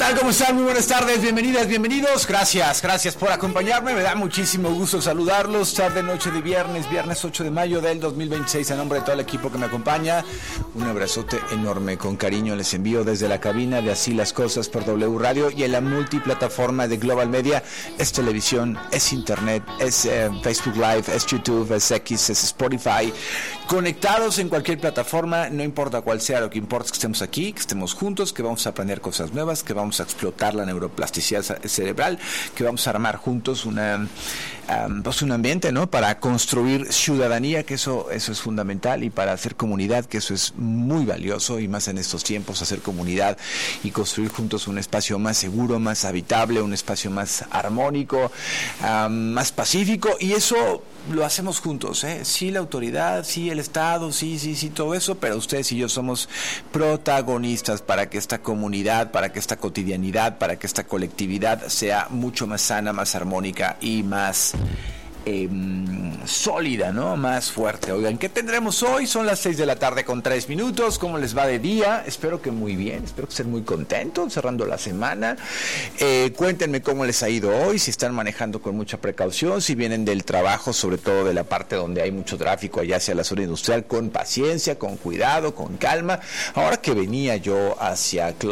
tal? ¿Cómo están? Muy buenas tardes, bienvenidas, bienvenidos. Gracias por acompañarme. Me da muchísimo gusto saludarlos. Tarde, noche de viernes 8 de mayo del 2026. A nombre de todo el equipo que me acompaña, un abrazote enorme, con cariño les envío desde la cabina de Así las Cosas por W Radio y en la multiplataforma de Global Media. Es televisión, es internet, es Facebook Live, es YouTube, es X, es Spotify. Conectados en cualquier plataforma, no importa cuál sea, lo que importa es que estemos aquí, que estemos juntos, que vamos a aprender cosas nuevas, que vamos a explotar la neuroplasticidad cerebral, que vamos a armar juntos un ambiente, ¿no? Para construir ciudadanía, que eso es fundamental, y para hacer comunidad, que eso es muy valioso, y más en estos tiempos, hacer comunidad y construir juntos un espacio más seguro, más habitable, un espacio más armónico, más pacífico, y eso lo hacemos juntos, ¿eh? Sí, la autoridad, sí, el Estado, sí, todo eso, pero ustedes y yo somos protagonistas para que esta comunidad, para que esta cotidianidad, para que esta colectividad sea mucho más sana, más armónica y más sólida, ¿no? Más fuerte. Oigan, ¿qué tendremos hoy? Son las 6 de la tarde con 3 minutos. ¿Cómo les va de día? Espero que muy bien, espero que estén muy contentos cerrando la semana. Cuéntenme cómo les ha ido hoy, si están manejando con mucha precaución, si vienen del trabajo, sobre todo de la parte donde hay mucho tráfico allá hacia la zona industrial, con paciencia, con cuidado, con calma. Ahora que venía yo hacia